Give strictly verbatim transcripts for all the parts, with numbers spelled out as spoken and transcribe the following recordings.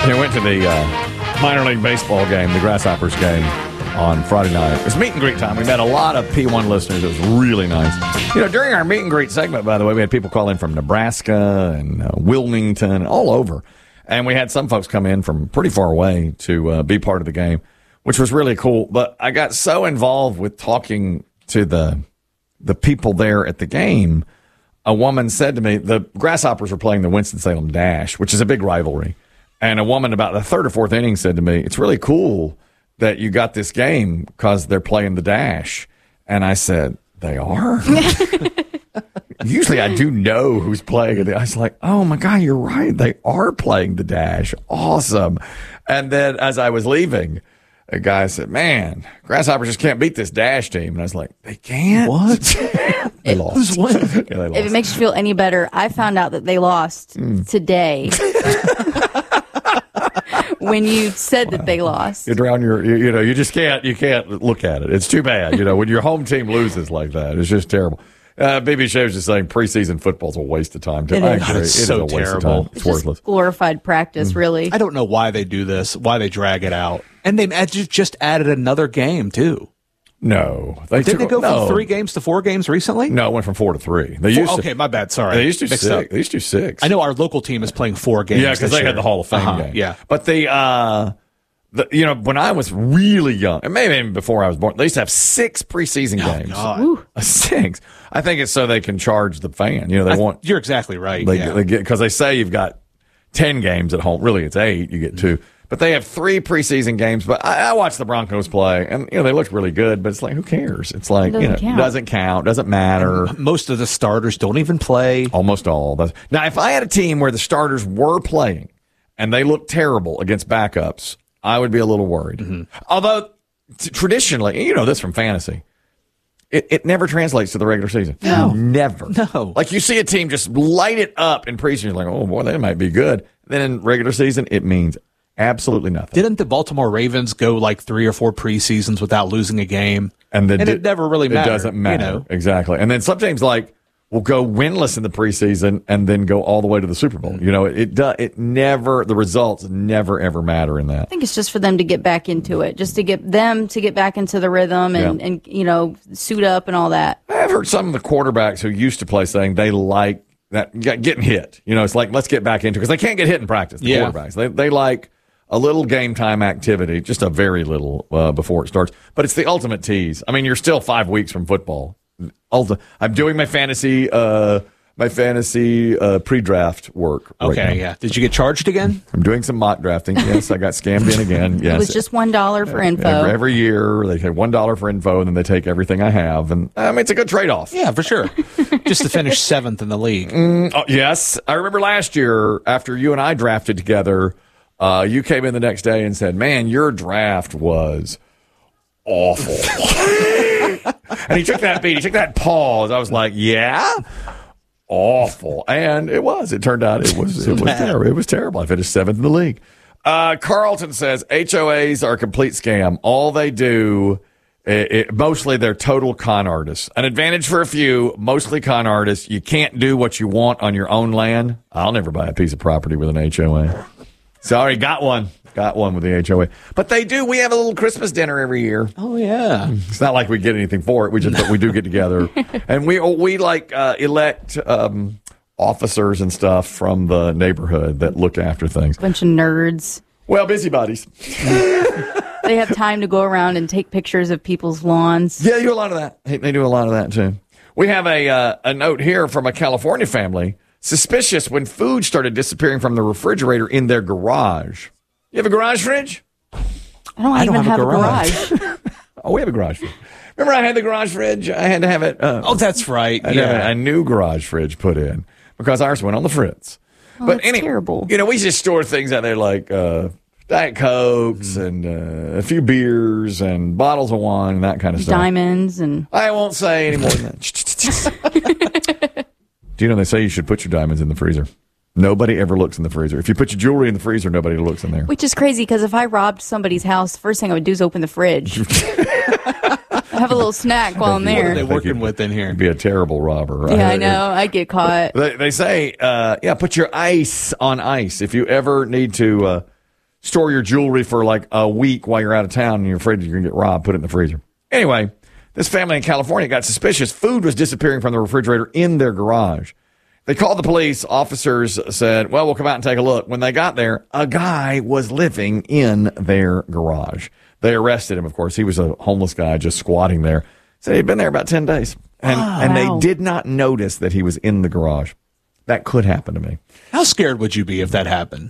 I went to the uh, minor league baseball game, the Grasshoppers game, on Friday night. It was meet and greet time. We met a lot of P one listeners. It was really nice. You know, during our meet and greet segment, by the way, we had people call in from Nebraska and uh, Wilmington, all over. And we had some folks come in from pretty far away to uh, be part of the game, which was really cool. But I got so involved with talking to the the people there at the game. A woman said to me, the Grasshoppers were playing the Winston-Salem Dash, which is a big rivalry. And a woman about the third or fourth inning said to me, it's really cool that you got this game because they're playing the Dash. And I said, they are? Usually I do know who's playing it. I was like, oh, my God, you're right. They are playing the Dash. Awesome. And then as I was leaving, a guy said, man, Grasshoppers just can't beat this Dash team. And I was like, they can't? What? They lost. Who's winning? Yeah, they lost. If it makes you feel any better, I found out that they lost mm. today. When you said wow. that they lost. You drown your, you, you know, you just can't, you can't look at it. It's too bad. You know, when your home team loses like that, it's just terrible. Uh, B B Shea was just saying preseason football's a waste of time. Too. It I is. agree. It's it so is a waste terrible. Of time. It's, it's worthless. Just glorified practice, Mm. really. I don't know why they do this, why they drag it out. And they just added another game, too. No. They Didn't took, they go no. from three games to four games recently? No, it went from four to three. They Four, used to, okay, my bad. Sorry. They used to do Mixed six. up. They used to do six. I know our local team is playing four games. Yeah, because they year. had the Hall of Fame uh-huh, game. Yeah. But the, uh, the, you know, when I was really young, and maybe even before I was born, they used to have six preseason Oh, games. God. Six. I think it's so they can charge the fan. You know, they I, want. You're exactly right. They, yeah. they get because they say you've got ten games at home. Really, it's eight. You get two. But they have three preseason games. But I, I watched the Broncos play, and you know they looked really good. But it's like, who cares? It's like Doesn't you know, count. doesn't count, doesn't matter. Most of the starters don't even play. Almost all. That's, now, if I had a team where the starters were playing and they looked terrible against backups, I would be a little worried. Mm-hmm. Although t- traditionally, you know this from fantasy, it, it never translates to the regular season. No. Never. No. Like you see a team just light it up in preseason, you're like, oh boy, they might be good. Then in regular season, it means absolutely nothing. Didn't the Baltimore Ravens go like three or four preseasons without losing a game? And, and di- it never really mattered. It doesn't matter. You know? Exactly. And then some teams like will go winless in the preseason and then go all the way to the Super Bowl. You know, it it, do, it never, the results never, ever matter in that. I think it's just for them to get back into it, just to get them to get back into the rhythm and, Yeah. and you know, suit up and all that. I've heard some of the quarterbacks who used to play saying they like that getting hit. You know, it's like, let's get back into it because they can't get hit in practice, the Yeah. quarterbacks. They, they like a little game time activity, just a very little uh, before it starts. But it's the ultimate tease. I mean, you're still five weeks from football. Ulti- I'm doing my fantasy uh, my fantasy uh, pre-draft work right Okay, now. yeah. Did you get charged again? I'm doing some mock drafting. Yes, I got scammed in again. Yes. It was just one dollar for info. Every, every year, they take one dollar for info, and then they take everything I have. And I mean, it's a good trade-off. Yeah, for sure. Just to finish seventh in the league. Mm, oh, yes. I remember last year, after you and I drafted together, uh, you came in the next day and said, man, your draft was awful. And he took that beat. He took that pause. I was like, yeah? Awful. And it was. It turned out it was it was terrible. It was terrible. I finished seventh in the league. Uh, Carlton says H O As are a complete scam. All they do, it, it, mostly they're total con artists. An advantage for a few, mostly con artists. You can't do what you want on your own land. I'll never buy a piece of property with an H O A. Sorry, got one. Got one with the H O A. But they do. We have a little Christmas dinner every year. Oh, yeah. It's not like we get anything for it. We just but we do get together, and we we like uh, elect um, officers and stuff from the neighborhood that look after things. Bunch of nerds. Well, busybodies. They have time to go around and take pictures of people's lawns. Yeah, they do a lot of that. They they do a lot of that too. We have a uh, a note here from a California family. Suspicious when food started disappearing from the refrigerator in their garage. You have a garage fridge? I don't I don't even have have, a a garage. garage. Oh, we have a garage fridge. Remember I had the garage fridge? I had to have it. Uh, Oh, that's right. I had to have Yeah. a new garage fridge put in because ours went on the fritz. Oh, but that's any, terrible. You know, we just store things out there like uh, Diet Cokes and uh, a few beers and bottles of wine and that kind of stuff. Diamonds and I won't say any more than that. Do you know they say you should put your diamonds in the freezer? Nobody ever looks in the freezer. If you put your jewelry in the freezer, nobody looks in there. which is crazy because if I robbed somebody's house, the first thing I would do is open the fridge. Have a little snack while I'm What are there. they think working you'd- with in here? You'd be a terrible robber. Yeah, I know. I get caught. They, they say, uh, yeah, put your ice on ice. If you ever need to uh, store your jewelry for like a week while you're out of town and you're afraid you're going to get robbed, put it in the freezer. Anyway, this family in California got suspicious. Food was disappearing from the refrigerator in their garage. They called the police. Officers said, well, we'll come out and take a look. When they got there, a guy was living in their garage. They arrested him, of course. He was a homeless guy just squatting there. Said he'd been there about ten days. And, Oh, and wow. they did not notice that he was in the garage. That could happen to me. How scared would you be if that happened?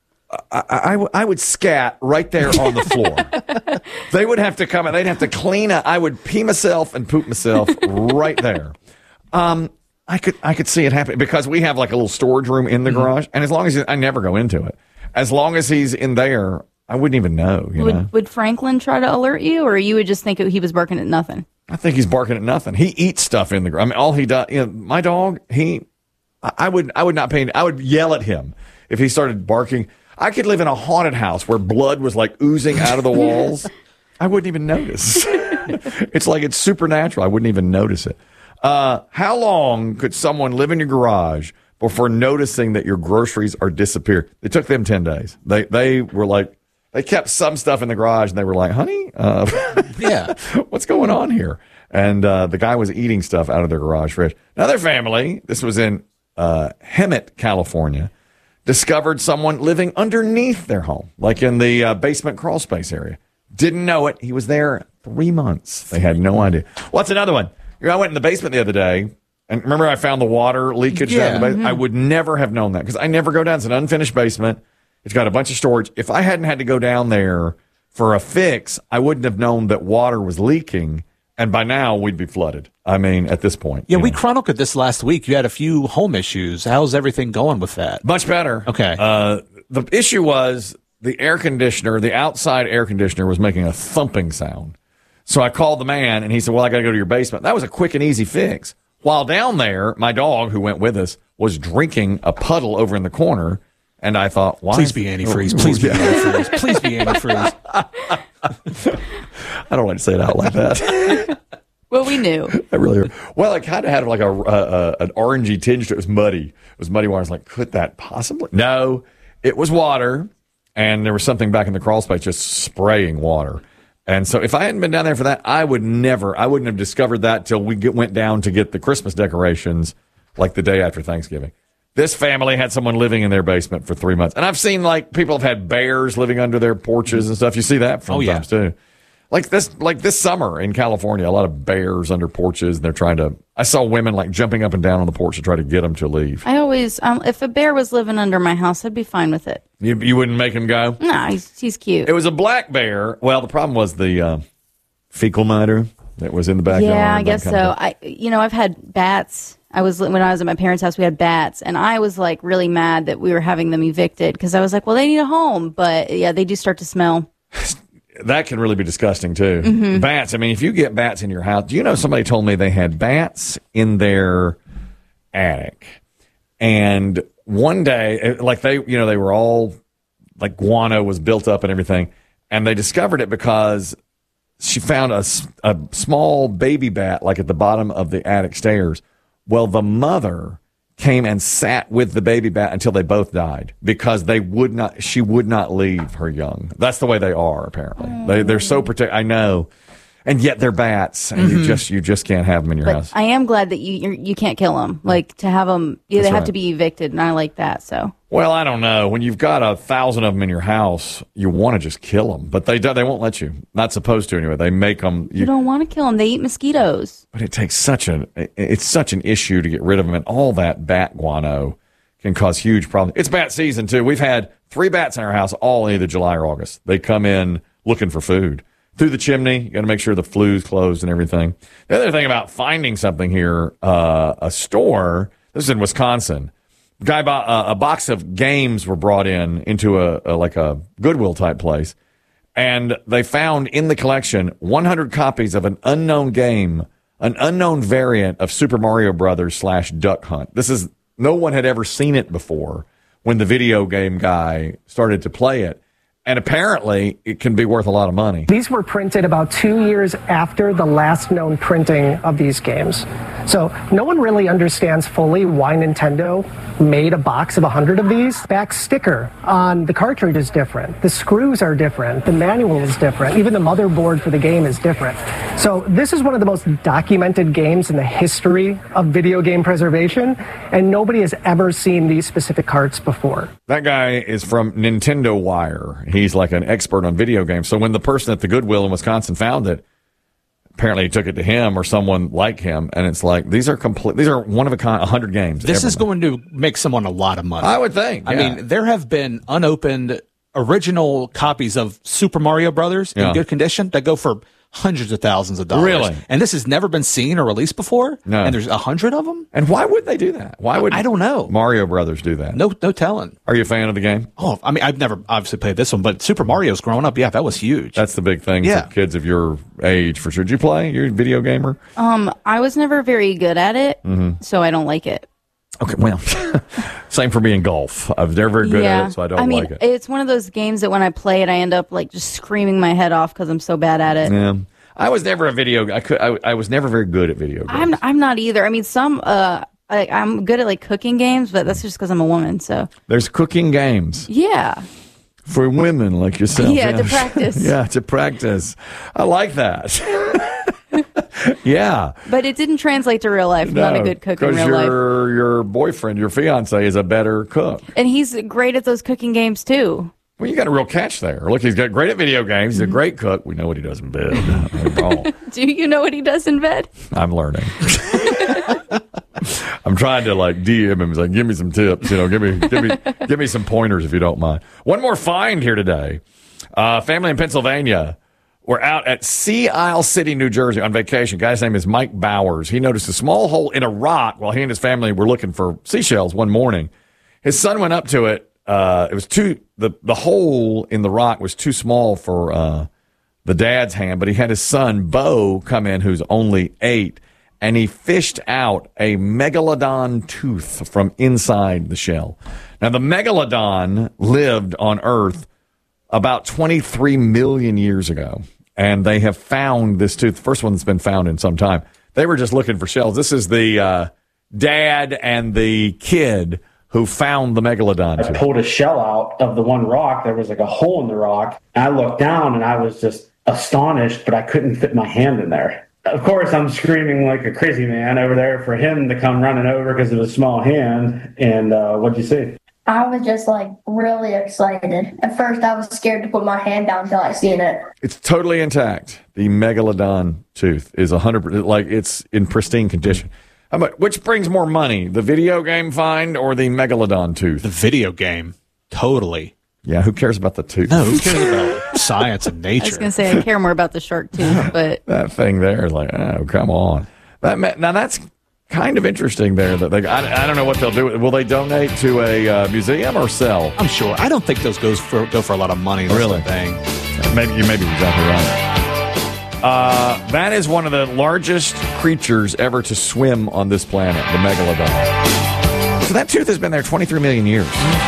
I, I, w- I would scat right there on the floor. They would have to come and they'd have to clean up. I would pee myself and poop myself right there. Um, I could I could see it happen because we have like a little storage room in the Mm-hmm. garage, and as long as he, I never go into it, as long as he's in there, I wouldn't even know. You know, Would, would Franklin try to alert you, or you would just think he was barking at nothing? I think he's barking at nothing. He eats stuff in the garage. I mean, all he does. You know, my dog. He, I I would I would not pay. I would yell at him if he started barking. I could live in a haunted house where blood was like oozing out of the walls. I wouldn't even notice. It's like it's supernatural. I wouldn't even notice it. Uh, how long could someone live in your garage before noticing that your groceries are disappeared? It took them ten days. They they were like, they kept some stuff in the garage and they were like, honey, uh, Yeah. what's going on here? And uh, the guy was eating stuff out of their garage fridge. Another family, this was in uh, Hemet, California, discovered someone living underneath their home, like in the uh, basement crawl space area. Didn't know it. He was there three months. They had no idea. What's another one? You know, I went in the basement the other day, and remember I found the water leakage Yeah. down the basement? I would never have known that because I never go down. It's an unfinished basement. It's got a bunch of storage. If I hadn't had to go down there for a fix, I wouldn't have known that water was leaking, and by now we'd be flooded. I mean, at this point. Yeah, you we know. chronicled this last week. You had a few home issues. How's everything going with that? Much better. Okay. Uh, the issue was the air conditioner, the outside air conditioner was making a thumping sound. So I called the man and he said, well, I got to go to your basement. That was a quick and easy fix. While down there, my dog, who went with us, was drinking a puddle over in the corner. And I thought, why? Please be antifreeze. Please be antifreeze. Please be antifreeze. I don't like to say it out like that. Well, we knew. I really, well, it kind of had like a, a, an orangey tinge to it. It was muddy. It was muddy water. I was like, could that possibly? No, it was water. And there was something back in the crawl space just spraying water. And so if I hadn't been down there for that, I would never, I wouldn't have discovered that till we get, went down to get the Christmas decorations like the day after Thanksgiving. This family had someone living in their basement for three months. And I've seen like people have had bears living under their porches and stuff. You see that Oh, yeah. sometimes too. Like this, like this summer in California, a lot of bears under porches, and they're trying to. I saw women like jumping up and down on the porch to try to get them to leave. I always, um, if a bear was living under my house, I'd be fine with it. You, you wouldn't make him go. No, he's he's cute. It was a black bear. Well, the problem was the uh, fecal matter that was in the backyard. Yeah, I that guess kind so. of thing. I, you know, I've had bats. I was when I was at my parents' house, we had bats, and I was like really mad that we were having them evicted because I was like, well, they need a home, but yeah, they do start to smell. That can really be disgusting too. Mm-hmm. Bats. I mean, if you get bats in your house, do you know somebody told me they had bats in their attic, and one day, like they, you know, they were all like guano was built up and everything, and they discovered it because she found a, s- a small baby bat like at the bottom of the attic stairs. Well, the mother came and sat with the baby bat until they both died because they would not, she would not leave her young. That's the way they are, apparently. They, they're so protect. I know. And yet they're bats and you just, you just can't have them in your But house. I am glad that you you're, you can't kill them. Like to have them, yeah, That's they have right. to be evicted, and I like that. So Well, I don't know. When you've got a thousand of them in your house, you want to just kill them, but they do, they won't let you. Not supposed to anyway. They make them. you don't want to kill them. They eat mosquitoes. But it takes such an it's such an issue to get rid of them, and all that bat guano can cause huge problems. It's bat season too. We've had three bats in our house all in either July or August. They come in looking for food through the chimney. You got to make sure the flue's closed and everything. The other thing about finding something here, uh, a store. This is in Wisconsin. Guy bought uh, a box of games were brought in into a, a like a Goodwill type place. And they found in the collection one hundred copies of an unknown game, an unknown variant of Super Mario Brothers slash Duck Hunt. This is, no one had ever seen it before when the video game guy started to play it. And apparently, it can be worth a lot of money. These were printed about two years after the last known printing of these games. So no one really understands fully why Nintendo made a box of one hundred of these. Back sticker on the cartridge is different. The screws are different. The manual is different. Even the motherboard for the game is different. So this is one of the most documented games in the history of video game preservation, and nobody has ever seen these specific carts before. That guy is from Nintendo Wire. He's like an expert on video games. So when the person at the Goodwill in Wisconsin found it, apparently he took it to him or someone like him, and it's like these are complete. These are one of a kind, a hundred games. This is going to make someone a lot of money. I would think. I yeah. mean, there have been unopened original copies of Super Mario Brothers in Yeah. good condition that go for hundreds of thousands of dollars. Really? And this has never been seen or released before. No. And there's a hundred of them. And why would they do that? Why would I don't know. Mario Brothers do that? No, no telling. Are you a fan of the game? Oh, I mean, I've never obviously played this one, but Super Mario's growing up. Yeah, that was huge. That's the big thing Yeah. for kids of your age, for sure. Did you play? You're a video gamer? Um, I was never very good at it, Mm-hmm. so I don't like it. Okay, well, same for me in golf. I was never very good yeah. at it, so I don't I mean, like it. it's one of those games that when I play it, I end up like just screaming my head off because I'm so bad at it. Yeah. I was never a video. I could. I, I was never very good at video games. I'm I'm not either. I mean, some uh, I, I'm good at like cooking games, but that's just because I'm a woman. So There's cooking games yeah, for women like yourself. Yeah, to practice. Yeah, to practice. I like that. Yeah. but it didn't translate to real life. I'm not a good cook in because real life, your your boyfriend, your fiance, is a better cook. and he's great at those cooking games too. Well, you got a real catch there. Look, he's got great at video games. He's a great cook. We know what he does in bed. Oh, Do you know what he does in bed? I'm learning. I'm trying to like D M him. He's like, give me some tips. You know, give me, give me, give me some pointers if you don't mind. One more find here today. Uh, family in Pennsylvania. We're out at Sea Isle City, New Jersey on vacation. Guy's name is Mike Bowers. He noticed a small hole in a rock while he and his family were looking for seashells one morning. His son went up to it. Uh, it was too, the, the hole in the rock was too small for, uh, the dad's hand, but he had his son, Bo, come in, who's only eight, and he fished out a megalodon tooth from inside the shell. Now, the megalodon lived on Earth about twenty-three million years ago, and they have found this tooth, the first one that's been found in some time. They were just looking for shells. This is the uh, dad and the kid who found the megalodon I tooth. pulled a shell out of the one rock. There was like a hole in the rock. I looked down and I was just astonished, but I couldn't fit my hand in there. Of course, I'm screaming like a crazy man over there for him to come running over because of his small hand. And uh, what'd you see? I was just like really excited. At first, I was scared to put my hand down until I seen it. It's totally intact. The megalodon tooth is one hundred percent, like it's in pristine condition. How much, which brings more money, the video game find or the megalodon tooth? The video game. Totally. Yeah, who cares about the tooth? No, who cares about science and nature? I was going to say I care more about the shark tooth, but That thing there is like, oh, come on. That ma- Now, that's kind of interesting there. That they, I, I don't know what they'll do. Will they donate to a uh, museum or sell? I'm sure. I don't think those goes for go for a lot of money. That's Really? the thing. Maybe you may be exactly right. Uh, that is one of the largest creatures ever to swim on this planet, the megalodon. So that tooth has been there twenty-three million years.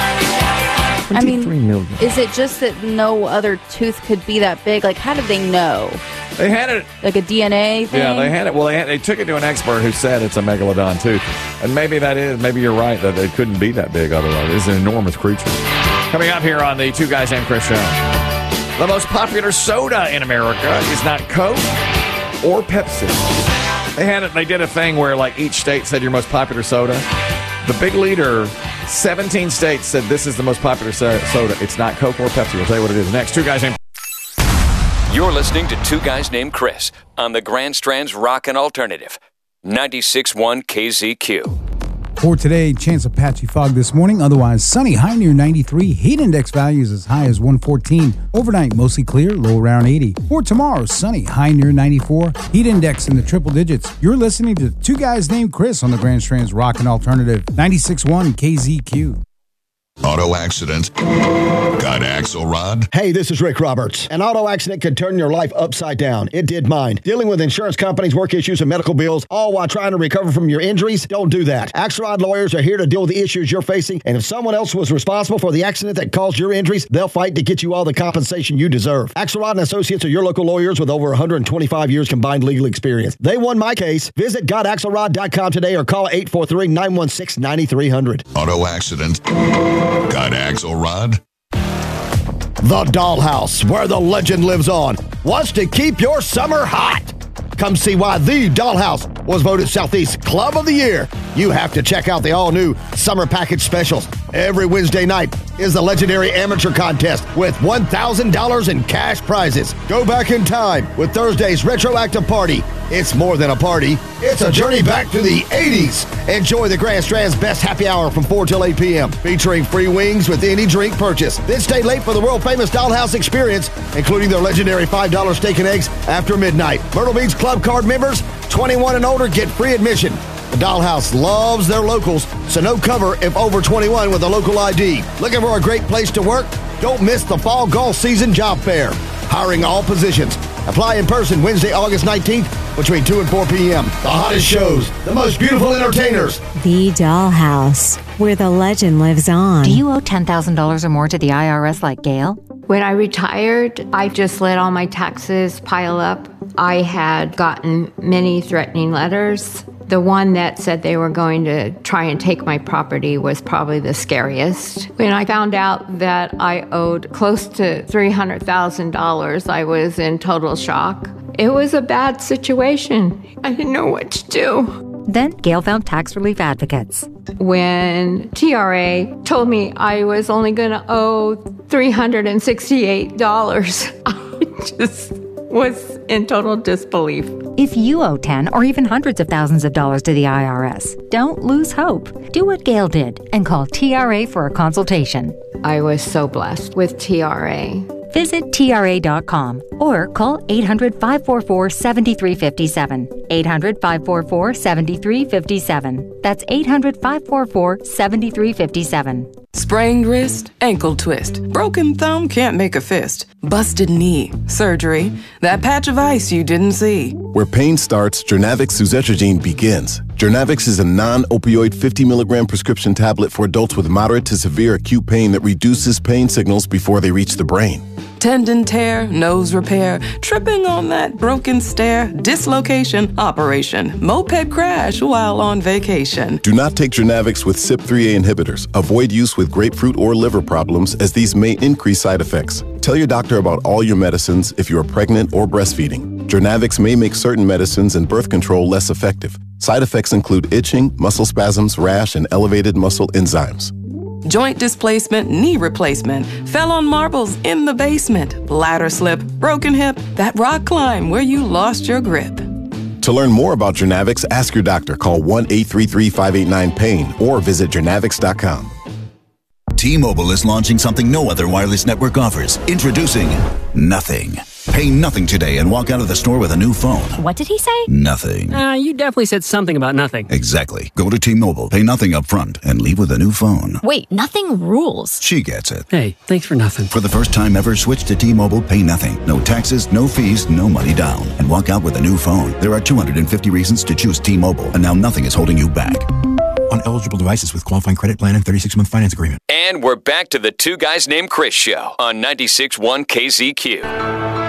I mean, twenty-three million. is it just that no other tooth could be that big? Like, how did they know? They had it. Like a D N A thing? Yeah, they had it. Well, they, had, they took it to an expert who said it's a megalodon tooth. And maybe that is, maybe you're right that it couldn't be that big otherwise. It's an enormous creature. Coming up here on the Two Guys Named Chris show. The most popular soda in America is not Coke or Pepsi. They had it. They did a thing where like each state said your most popular soda. The big leader, seventeen states said this is the most popular so- soda. It's not Coke or Pepsi. We'll tell you what it is next. Two Guys Named You're listening to Two Guys Named Chris on the Grand Strand's Rockin' Alternative, ninety-six point one K Z Q. For today, chance of patchy fog this morning. Otherwise, sunny, high near ninety-three. Heat index values as high as one fourteen. Overnight, mostly clear, low around eighty. For tomorrow, sunny, high near ninety-four. Heat index in the triple digits. You're listening to Two Guys Named Chris on the Grand Strand's Rockin' Alternative, ninety-six point one K Z Q. Auto accident. Got accident. Axelrod. Hey, this is Rick Roberts. An auto accident could turn your life upside down. It did mine. Dealing with insurance companies, work issues, and medical bills, all while trying to recover from your injuries? Don't do that. Axelrod lawyers are here to deal with the issues you're facing, and if someone else was responsible for the accident that caused your injuries, they'll fight to get you all the compensation you deserve. Axelrod and Associates are your local lawyers with over one hundred twenty-five years combined legal experience. They won my case. Visit got axelrod dot com today or call eight four three, nine one six, nine three zero zero. Auto accident. Got Axelrod. The Dollhouse, where the legend lives on, wants to keep your summer hot. Come see why The Dollhouse was voted Southeast Club of the Year. You have to check out the all-new Summer Package Specials. Every Wednesday night is the legendary amateur contest with one thousand dollars in cash prizes. Go back in time with Thursday's Retroactive Party. It's more than a party. It's a journey back to the eighties. Enjoy the Grand Strand's best happy hour from four till eight p.m. featuring free wings with any drink purchase. Then stay late for the world-famous Dollhouse experience, including their legendary five dollar steak and eggs after midnight. Myrtle Beach Club Card members, twenty-one and older, get free admission. The Dollhouse loves their locals, so no cover if over twenty-one with a local I D. Looking for a great place to work? Don't miss the Fall Golf Season Job Fair. Hiring all positions. Apply in person Wednesday, August nineteenth between two and four p.m. The hottest shows, the most beautiful entertainers. The Dollhouse, where the legend lives on. Do you owe ten thousand dollars or more to the I R S like Gail? When I retired, I just let all my taxes pile up. I had gotten many threatening letters. The one that said they were going to try and take my property was probably the scariest. When I found out that I owed close to three hundred thousand dollars, I was in total shock. It was a bad situation. I didn't know what to do. Then Gail found Tax Relief Advocates. When T R A told me I was only going to owe three hundred sixty-eight dollars, I just was in total disbelief. If you owe ten or even hundreds of thousands of dollars to the I R S, don't lose hope. Do what Gail did and call T R A for a consultation. I was so blessed with T R A. Visit T R A dot com or call eight hundred, five four four, seven three five seven. eight hundred, five four four, seven three five seven. That's eight hundred, five four four, seven three five seven. Sprained wrist, ankle twist, broken thumb, can't make a fist, busted knee, surgery, that patch of ice you didn't see. Where pain starts, Journavx suzetrigine begins. Journavx is a non-opioid fifty milligram prescription tablet for adults with moderate to severe acute pain that reduces pain signals before they reach the brain. Tendon tear, nose repair, tripping on that broken stair, dislocation, operation, moped crash while on vacation. Do not take Journavx with C Y P three A inhibitors. Avoid use with grapefruit or liver problems, as these may increase side effects. Tell your doctor about all your medicines if you are pregnant or breastfeeding. Journavx may make certain medicines and birth control less effective. Side effects include itching, muscle spasms, rash, and elevated muscle enzymes. Joint displacement, knee replacement, fell on marbles in the basement, ladder slip, broken hip, that rock climb where you lost your grip. To learn more about Journavx, ask your doctor. Call one eight three three, five eight nine, pain or visit journavx dot com. T-Mobile is launching something no other wireless network offers. Introducing Nothing. Pay nothing today and walk out of the store with a new phone. What did he say? Nothing. Uh, you definitely said something about nothing. Exactly. Go to T-Mobile, pay nothing up front, and leave with a new phone. Wait, nothing rules. She gets it. Hey, thanks for nothing. For the first time ever, switch to T-Mobile, pay nothing. No taxes, no fees, no money down. And walk out with a new phone. There are two hundred fifty reasons to choose T-Mobile, and now nothing is holding you back. On eligible devices with qualifying credit plan and thirty-six month finance agreement. And we're back to the Two Guys Named Chris show on ninety-six point one K Z Q.